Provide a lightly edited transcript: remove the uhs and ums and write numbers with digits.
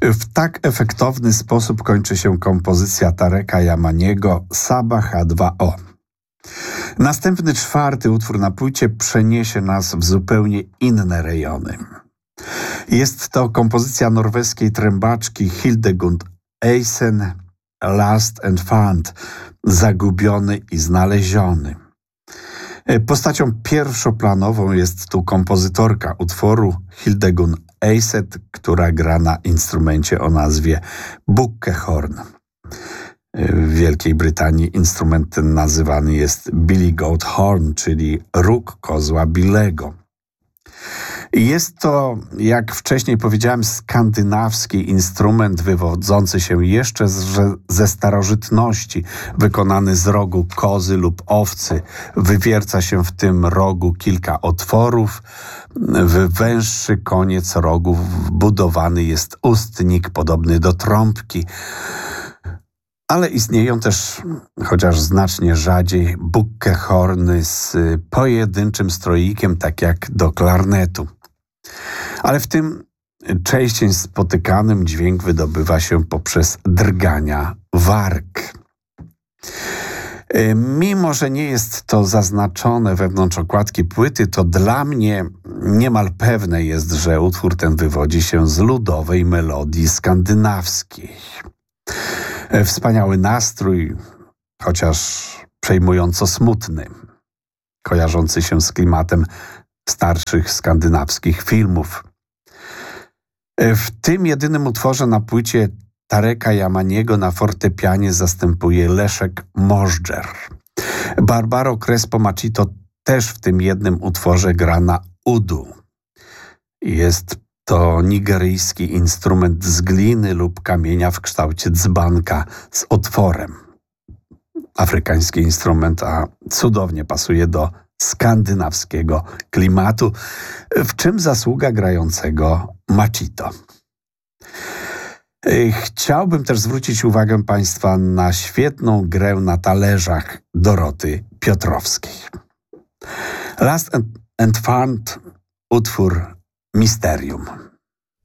W tak efektowny sposób kończy się kompozycja Tareka Yamaniego Sabah H2O. Następny, czwarty utwór na płycie przeniesie nas w zupełnie inne rejony. Jest to kompozycja norweskiej trębaczki Hildegund Eisen, Lost and Found, zagubiony i znaleziony. Postacią pierwszoplanową jest tu kompozytorka utworu Hildegund Eisen, która gra na instrumencie o nazwie bukkehorn. W Wielkiej Brytanii instrument ten nazywany jest Billy Goat Horn, czyli róg kozła Billego. Jest to, jak wcześniej powiedziałem, skandynawski instrument wywodzący się jeszcze ze starożytności, wykonany z rogu kozy lub owcy. Wywierca się w tym rogu kilka otworów. W węższy koniec rogu wbudowany jest ustnik podobny do trąbki. Ale istnieją też, chociaż znacznie rzadziej, bukkehorny z pojedynczym stroikiem, tak jak do klarnetu. Ale w tym częściej spotykanym dźwięk wydobywa się poprzez drgania warg. Mimo że nie jest to zaznaczone wewnątrz okładki płyty, to dla mnie niemal pewne jest, że utwór ten wywodzi się z ludowej melodii skandynawskiej. Wspaniały nastrój, chociaż przejmująco smutny, kojarzący się z klimatem starszych skandynawskich filmów. W tym jedynym utworze na płycie Tareka Yamaniego na fortepianie zastępuje Leszek Możdżer. Barbaro Crespo Machito też w tym jednym utworze gra na udu. Jest to nigeryjski instrument z gliny lub kamienia w kształcie dzbanka z otworem. Afrykański instrument, a cudownie pasuje do skandynawskiego klimatu, w czym zasługa grającego Machito. Chciałbym też zwrócić uwagę Państwa na świetną grę na talerzach Doroty Piotrowskiej. Lost and Found, utwór Misterium.